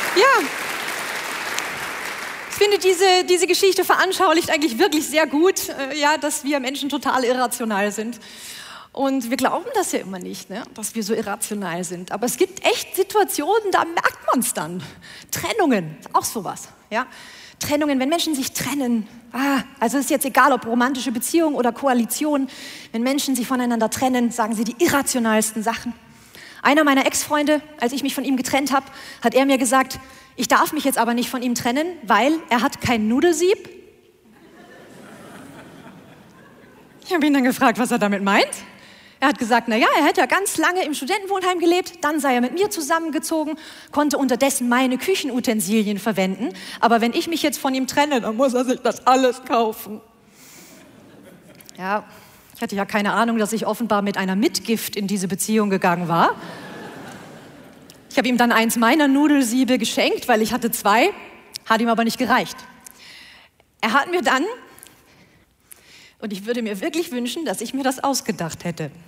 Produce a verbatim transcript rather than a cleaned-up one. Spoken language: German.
Ja. Ich finde, diese, diese Geschichte veranschaulicht eigentlich wirklich sehr gut, äh, ja, dass wir Menschen total irrational sind. Und wir glauben das ja immer nicht, ne, dass wir so irrational sind. Aber es gibt echt Situationen, da merkt man es dann. Trennungen, auch sowas. Ja? Trennungen, wenn Menschen sich trennen. Ah, also es ist jetzt egal, ob romantische Beziehung oder Koalition. Wenn Menschen sich voneinander trennen, sagen sie die irrationalsten Sachen. Einer meiner Ex-Freunde, als ich mich von ihm getrennt habe, hat er mir gesagt, ich darf mich jetzt aber nicht von ihm trennen, weil er hat kein Nudelsieb. Ich habe ihn dann gefragt, was er damit meint. Er hat gesagt, na ja, er hätte ja ganz lange im Studentenwohnheim gelebt, dann sei er mit mir zusammengezogen, konnte unterdessen meine Küchenutensilien verwenden. Aber wenn ich mich jetzt von ihm trenne, dann muss er sich das alles kaufen. Ja, ich hatte ja keine Ahnung, dass ich offenbar mit einer Mitgift in diese Beziehung gegangen war. Ich habe ihm dann eins meiner Nudelsiebe geschenkt, weil ich hatte zwei, hat ihm aber nicht gereicht. Er hat mir dann, und ich würde mir wirklich wünschen, dass ich mir das ausgedacht hätte,